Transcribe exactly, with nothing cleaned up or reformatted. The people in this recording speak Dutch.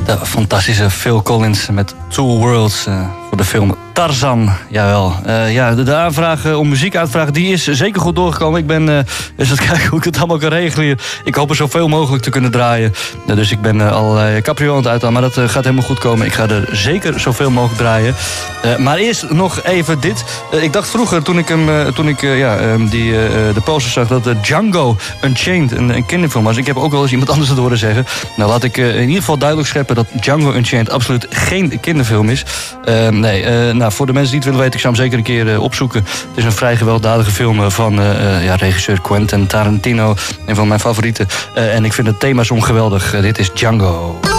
De fantastische Phil Collins met Two Worlds uh, voor de film Tarzan. Jawel. Uh, ja, de, de aanvraag uh, om muziek uit te vragen, die is zeker goed doorgekomen. Ik ben uh, eens aan het kijken hoe ik het allemaal kan regelen hier. Ik hoop er zoveel mogelijk te kunnen draaien. Uh, dus ik ben uh, al uh, Caprio aan het uithalen, maar dat uh, gaat helemaal goed komen. Ik ga er zeker zoveel mogelijk draaien. Uh, maar eerst nog even dit. Uh, ik dacht vroeger, toen ik, hem, uh, toen ik uh, ja, um, die, uh, de poster zag, dat uh, Django Unchained een, een kinderfilm was. Ik heb ook wel eens iemand anders het horen zeggen. Nou, laat ik uh, in ieder geval duidelijk scheppen dat Django Unchained absoluut geen kinderfilm is. Uh, nee, uh, nou, voor de mensen die het willen weten, ik zou hem zeker een keer uh, opzoeken. Het is een vrij gewelddadige film van uh, uh, ja, regisseur Quentin Tarantino. Een van mijn favorieten. Uh, en ik vind het thema zo geweldig. Uh, dit is Django.